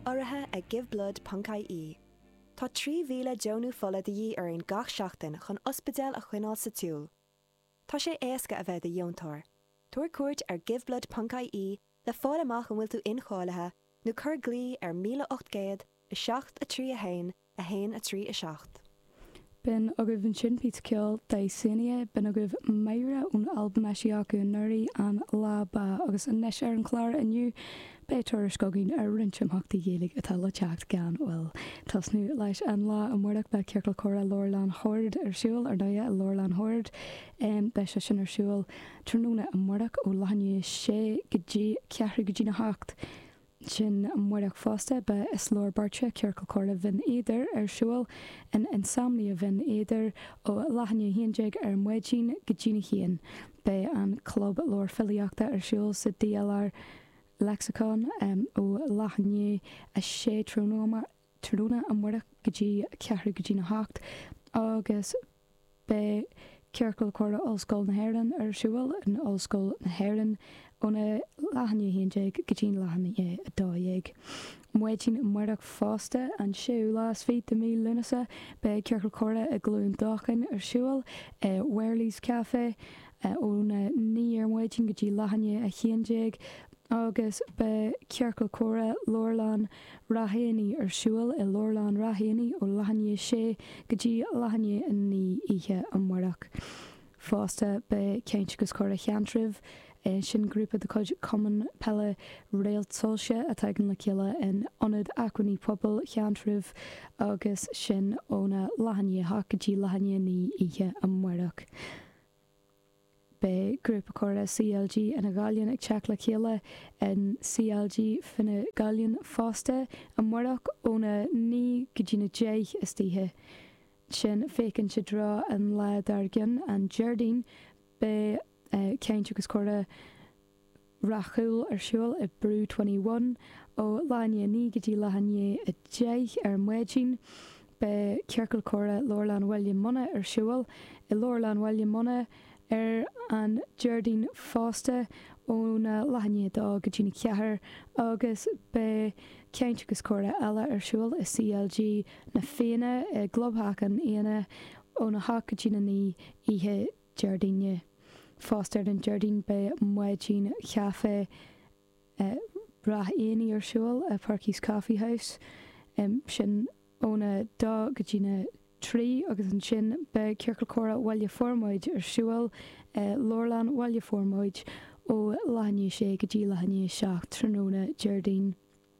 oirithe ag giveblood.ie. Tá 3,000 joanú fola de dhí ar an gach seachtain chun ospidéal a chuinál sa túl. Tá sé éasca a bheith a dheontóir. Tuair cuairt ar giveblood.ie le fáil amach an bhfuil tú inchállathe nó cur glí ar 1800 7 3 1 1 3 7. Ben agah an sin pizza ceol da Sinia, ben agah Myra ún album eisiacu nuirí an lába agus an neis ar an chláir aniu bétar scogin ar rintimachtaí géalaigh atá le teacht gan bhfuil. Tasnú leis an lá an mórdaach be ceircail córa Lorlan Horde ar siúil ar daia a Lorlan Horde be se sin ar siúil tróna an mórdaach ó láine sé gotí ceathra go dtí na hacht. Sin an mórdaach fásta be is lór bartse ceircail córa bhín éidir ar siúil an insamlí a bhín éidir ó láine híondeig ar muidín go dtína chéan be an club lór filiíochta ar siúil sa DLR lexicon ó láine a sé tróna an mórdaach go dtí ceathra go dtí na hacht agus be ceircail córa Ollscoil na hÉireann ar siúil an Ollscoil na hÉireann óna láhanne híondeig go dtí láhanne a dáhéig. Muidín mórdaach fásta an séú lás fí de mí lunasa be ceircail córa a glún dáchan ar siúil Weirley's Café óna ní ar muidín go dtí láhanne a híondeig agus be ceircail córa Lorlan Rahéanaí ar siúil i Lorlan Rahéanaí ó láhanne sé go dtí láhanne a ní ihe an mórdaach. Fásta be céintgus córa cheantribh sin grúpa de chuid Common pelle réaltáilte atá gan le chéile in ionad acraní pobl cheantribh agus sin óna láhanne ha go dtí láhanne ní ihe an mórdaach. Be grúpa córa CLG in a gáilíonn ag teach le chéile in CLG finna gáilíonn fásta an mórdaach óna ní go dtí na déich is títhe. Sin fécinn se drá an le dargan an Jardín be céint agus córa rachúil ar siúil i Brú 21 ó láine ní go dtí láhanne a déich ar muidín be ceircail córa Lorlan William Mona ar siúil i Lorlan William Mona ar an Jardín fásta óna láhanne dá go dtí na ceathair agus be céint agus córa eile ar siúil i CLG na féine i globhachan aana óna ha go dtí na ní ihe Jardíne. Fásta an Jardín be muidín cheafé Rahéanaí ar siúil a Parky's Coffee House sin óna dá go dtí na trí agus an sin be ceircail córa bhaile formóid ar siúil Lorlan bhaile formóid ó láhanne sé go dtí láhanne 7 tróna Jardín.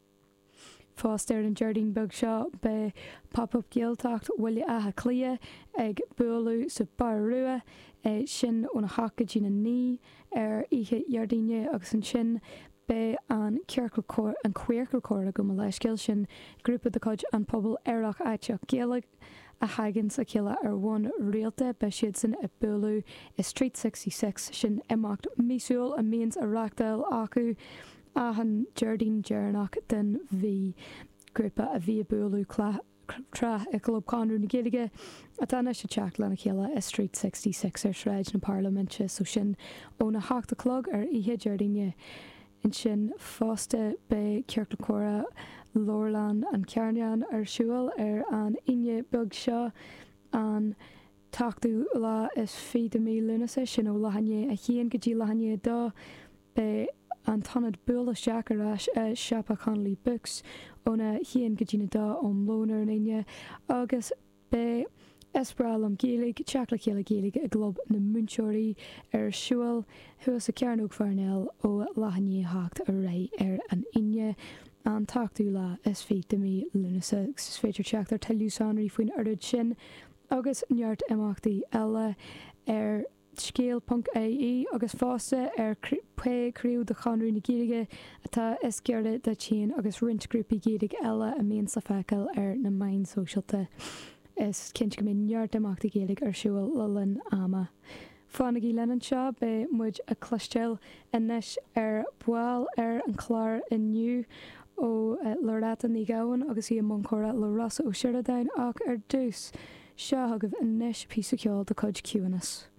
Fásta an Jardín beg seo be pop-up géaltacht bhaile athe clia ag bualú sa bar rua sin óna hacha dtí na ní ar ihe Jardíne agus an sin be an ceircail an cuircail córa go leiscéil sin grúpa de chuid an pobl airach aiteach géalaigh a hagann sa chéile ar bhain réalta be siad san i bualú i Street 66 sin imacht mísúil a míons a reachtail acu a an Jardín dearnach den bhí grúpa a bhí bualú tra i club Conradh na Gaeilge a tána se teach lena chéile i Street 66 ar shreid na Parlamente so sin óna háachta clog ar ihe Jardíne. In sin fásta be ceircail córa Lorlan an Cearneán ar siúil ar an inne beg seo an tachtú lá is fí de mí lunasa sin ó láhanne a chéan go dtí láhanne dá be an tannad bula seacarráis Shapa Connolly Books óna chéan go dtí na dá ón lónar naine agus be Esbral am Gaeilge teach le chéile Gaeilge a glob na múnseoirí ar siúil thuas a cearnóg farnell ó láhanne hácht a ré ar an inne an tachtú lá is fí de mí lunasa gus féidir teach ar talúsánraí faoin aird sin agus neart amachtaí eile ar scéal.ie agus fásta ar pe críú de Conradh na Gaeilge atá is gearda de tíon agus rintgrúpi Gaeilge eile a míon sa feiceáil ar na main socialta. Is cinint go mbeadh neart amachtaí Gaeilge ar siúil le linn ama. Fánaigh í lenan seo be muid a cloisteil inis ar buáil ar an chláir inniu ó Lorata ní Gabhain agus í món chóra le Rosa ó Sireadáin ach ar dús seo agah inis písa ceáil de chuid ciúnas.